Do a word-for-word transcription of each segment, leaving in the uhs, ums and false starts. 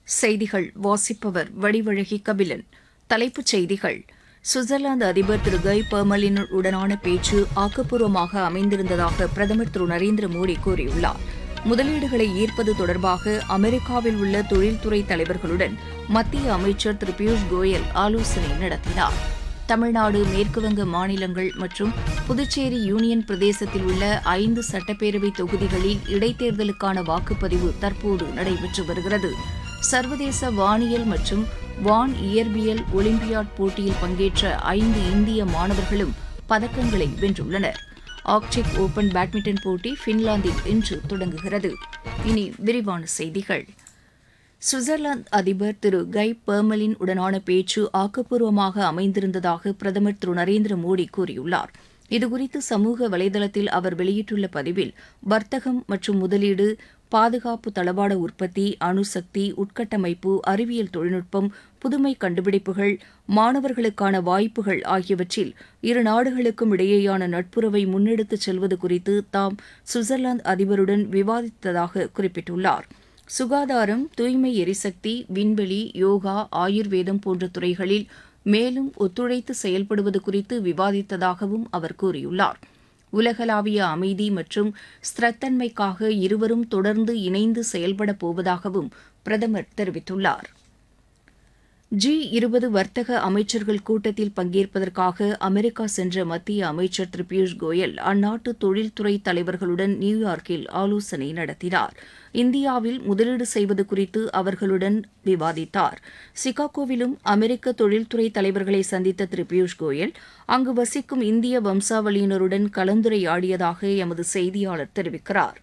செய்திகள் வாசிப்பவர் வடிவழகி கபிலன். தலைப்புச் செய்திகள்: சுவிட்சர்லாந்து அதிபர் திரு கை பர்மலின் உடனான பேச்சு ஆக்கப்பூர்வமாக அமைந்திருந்ததாக பிரதமர் திரு நரேந்திர மோடி கூறியுள்ளார். முதலீடுகளை ஈர்ப்பது தொடர்பாக அமெரிக்காவில் உள்ள தொழில்துறை தலைவர்களுடன் மத்திய அமைச்சர் திரு பியூஷ் கோயல் ஆலோசனை நடத்தினார். தமிழ்நாடு, மேற்குவங்க மாநிலங்கள் மற்றும் புதுச்சேரி யூனியன் பிரதேசத்தில் உள்ள ஐந்து சட்டப்பேரவை தொகுதிகளில் இடைத்தேர்தலுக்கான வாக்குப்பதிவு தற்போது நடைபெற்று வருகிறது. சர்வதேச வானியல் மற்றும் வான் இயற்பியல் ஒலிம்பியாட் போட்டியில் பங்கேற்ற ஐந்து இந்திய மாணவர்களும் பதக்கங்களை வென்றுள்ளனர். ஆர்க்டிக் ஓபன் பேட்மிண்டன் போட்டி பின்லாந்தில் இன்று தொடங்குகிறது. இனி விரிவான செய்திகள். சுவிட்சர்லாந்து அதிபர் திரு கை பர்மலின் உடனான பேச்சு ஆக்கப்பூர்வமாக அமைந்திருந்ததாக பிரதமர் திரு நரேந்திர மோடி கூறியுள்ளார். இதுகுறித்து சமூக வலைதளத்தில் அவர் வெளியிட்டுள்ள பதிவில், வர்த்தகம் மற்றும் முதலீடு, பாதுகாப்பு தளவாட உற்பத்தி, அணுசக்தி, உட்கட்டமைப்பு, அறிவியல் தொழில்நுட்பம், புதுமை கண்டுபிடிப்புகள், மாணவர்களுக்கான வாய்ப்புகள் ஆகியவற்றில் இரு நாடுகளுக்கும் இடையேயான நட்புறவை முன்னெடுத்துச் செல்வது குறித்து தாம் சுவிட்சர்லாந்து அதிபருடன் விவாதித்ததாக குறிப்பிட்டுள்ளார். சுகாதாரம், தூய்மை எரிசக்தி, விண்வெளி, யோகா, ஆயுர்வேதம் போன்ற துறைகளில் மேலும் ஒத்துழைத்து செயல்படுவது குறித்து விவாதித்ததாகவும் அவர் கூறியுள்ளார். உலகளாவிய அமைதி மற்றும் ஸ்திரத்தன்மைக்காக இருவரும் தொடர்ந்து இணைந்து செயல்படப் போவதாகவும் பிரதமர் தெரிவித்துள்ளார். ஜி இருபது வர்த்தக அமைச்சர்கள் கூட்டத்தில் பங்கேற்பதற்காக அமெரிக்கா சென்ற மத்திய அமைச்சர் திரு பியூஷ் கோயல் அந்நாட்டு தொழில்துறை தலைவர்களுடன் நியூயார்க்கில் ஆலோசனை நடத்தினார். இந்தியாவில் முதலீடு செய்வது குறித்து அவர்களுடன் விவாதித்தார். சிகாகோவிலும் அமெரிக்க தொழில்துறை தலைவர்களை சந்தித்த திரு பியூஷ் கோயல் அங்கு வசிக்கும் இந்திய வம்சாவளியினருடன் கலந்துரையாடியதாக எமது செய்தியாளர் தெரிவிக்கிறார்.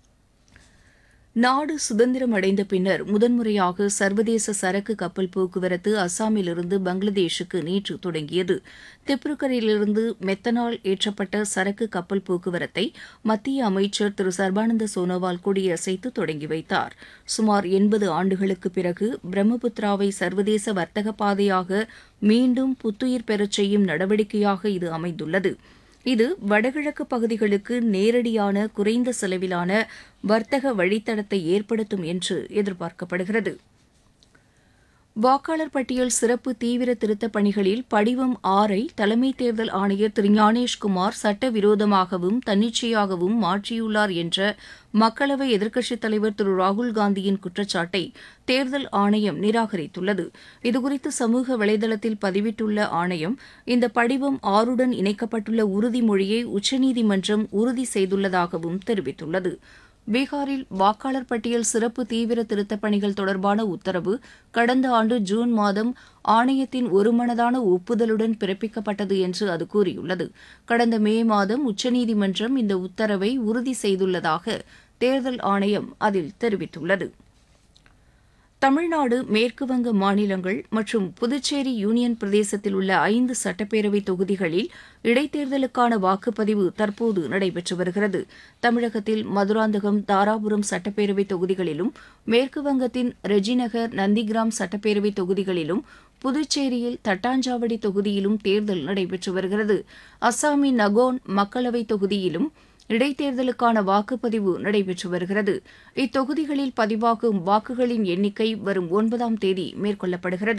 நாடு சுதந்திரம் அடைந்த பின்னர் முதன்முறையாக சர்வதேச சரக்கு கப்பல் போக்குவரத்து அஸ்ஸாமிலிருந்து பங்களாதேஷுக்கு நேற்று தொடங்கியது. திப்ருகரிலிருந்து மெத்தனால் ஏற்றப்பட்ட சரக்கு கப்பல் போக்குவரத்தை மத்திய அமைச்சர் திரு சர்பானந்த சோனோவால் கொடியசைத்து தொடங்கி வைத்தார். சுமார் எண்பது ஆண்டுகளுக்கு பிறகு பிரம்மபுத்திராவை சர்வதேச வர்த்தக பாதையாக மீண்டும் புத்துயிர் பெறச் செய்யும் நடவடிக்கையாக இது அமைந்துள்ளது. இது வடகிழக்கு பகுதிகளுக்கு நேரடியான குறைந்த செலவிலான வர்த்தக வழித்தடத்தை ஏற்படுத்தும் என்று எதிர்பார்க்கப்படுகிறது. வாக்காளர் பட்டியல் சிறப்பு தீவிர திருத்தப் பணிகளில் படிவம் ஆறை தலைமை தேர்தல் ஆணையர் திரு ஞானேஷ்குமார் சட்டவிரோதமாகவும் தன்னிச்சையாகவும் மாற்றியுள்ளார் என்ற மக்களவை எதிர்க்கட்சித் தலைவர் திரு ராகுல்காந்தியின் குற்றச்சாட்டை தேர்தல் ஆணையம் நிராகரித்துள்ளது. இதுகுறித்து சமூக வலைதளத்தில் பதிவிட்டுள்ள ஆணையம், இந்த படிவம் ஆறுடன் இணைக்கப்பட்டுள்ள உறுதிமொழியை உச்சநீதிமன்றம் உறுதி செய்துள்ளதாகவும் தெரிவித்துள்ளது. பீகாரில் வாக்காளர் பட்டியல் சிறப்பு தீவிர திருத்தப் பணிகள் தொடர்பான உத்தரவு கடந்த ஆண்டு ஜூன் மாதம் ஆணையத்தின் ஒருமனதான ஒப்புதலுடன் பிறப்பிக்கப்பட்டது என்று அது கூறியுள்ளது. கடந்த மே மாதம் உச்சநீதிமன்றம் இந்த உத்தரவை உறுதி செய்துள்ளதாக தேர்தல் ஆணையம் அதில் தெரிவித்துள்ளது. தமிழ்நாடு, மேற்குவங்க மாநிலங்கள் மற்றும் புதுச்சேரி யூனியன் பிரதேசத்தில் உள்ள ஐந்து சட்டப்பேரவை தொகுதிகளில் இடைத்தேர்தலுக்கான வாக்குப்பதிவு தற்போது நடைபெற்று வருகிறது. தமிழகத்தில் மதுராந்தகம், தாராபுரம் சட்டப்பேரவை தொகுதிகளிலும், மேற்குவங்கத்தின் ரெஜிநகர், நந்திகிராம் சட்டப்பேரவை தொகுதிகளிலும், புதுச்சேரியில் தட்டாஞ்சாவடி தொகுதியிலும் தேர்தல் நடைபெற்று வருகிறது. அஸ்ஸாமின் நகோன் மக்களவை தொகுதியிலும் இடைத்தேர்தலுக்கான வாக்குப்பதிவு நடைபெற்று வருகிறது. இத்தொகுதிகளில் பதிவாகும் வாக்குகளின் எண்ணிக்கை வரும் ஒன்பதாம் தேதி மேற்கொள்ளப்படுகிறது.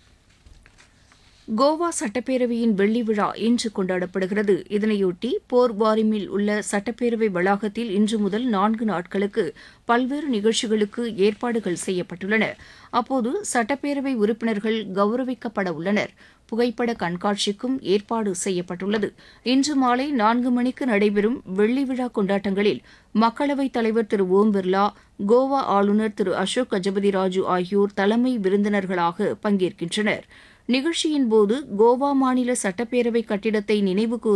கோவா சட்டப்பேரவையின் வெள்ளி விழா இன்று கொண்டாடப்படுகிறது. இதனையொட்டி போர்வாரிமில் உள்ள சட்டப்பேரவை வளாகத்தில் இன்று முதல் நான்கு நாட்களுக்கு பல்வேறு நிகழ்ச்சிகளுக்கு ஏற்பாடுகள் செய்யப்பட்டுள்ளன. அப்போது சட்டப்பேரவை உறுப்பினர்கள் கௌரவிக்கப்பட உள்ளனர். புகைப்பட கண்காட்சிக்கும் ஏற்பாடு செய்யப்பட்டுள்ளது. இன்று மாலை நான்கு மணிக்கு நடைபெறும் வெள்ளி விழா கொண்டாட்டங்களில் மக்களவைத் தலைவர் திரு ஓம் பிர்லா, கோவா ஆளுநர் திரு அசோக் கஜபதி ராஜு ஆகியோர் தலைமை விருந்தினர்களாக பங்கேற்கின்றனர். நிகழ்ச்சியின்போது கோவா மாநில சட்டப்பேரவை கட்டிடத்தை நினைவுகூர்